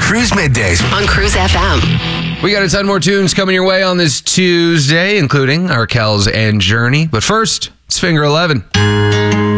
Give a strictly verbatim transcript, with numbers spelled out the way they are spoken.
Cruise Middays on Cruise F M. We got a ton more tunes coming your way on this Tuesday, including our Kells and Journey. But first, it's Finger eleven.